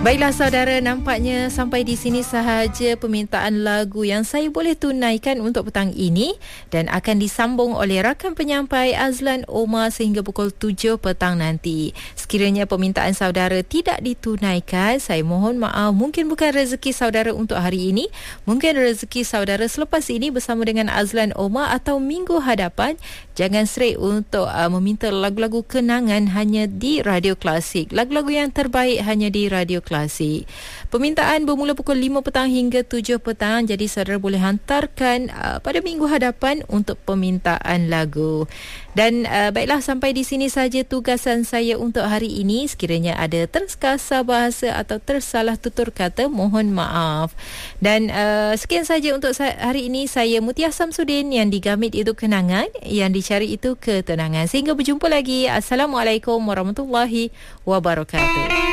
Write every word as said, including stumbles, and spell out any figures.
Baiklah saudara, nampaknya sampai di sini sahaja permintaan lagu yang saya boleh tunaikan untuk petang ini dan akan disambung oleh rakan penyampai Azlan Omar sehingga pukul tujuh petang nanti. Sekiranya permintaan saudara tidak ditunaikan, saya mohon maaf, mungkin bukan rezeki saudara untuk hari ini, mungkin rezeki saudara selepas ini bersama dengan Azlan Omar atau minggu hadapan. Jangan serik untuk uh, meminta lagu-lagu kenangan hanya di Radio Klasik. Lagu-lagu yang terbaik hanya di Radio Klasik. Permintaan bermula pukul lima petang hingga tujuh petang. Jadi saudara boleh hantarkan uh, pada minggu hadapan untuk permintaan lagu. Dan uh, baiklah, sampai di sini saja tugasan saya untuk hari ini. Sekiranya ada terskasar bahasa atau tersalah tutur kata, mohon maaf. Dan uh, sekian saja untuk hari ini. Saya Mutia Samsudin, yang digamit itu kenangan, yang dicari itu ketenangan. Sehingga berjumpa lagi. Assalamualaikum warahmatullahi wabarakatuh.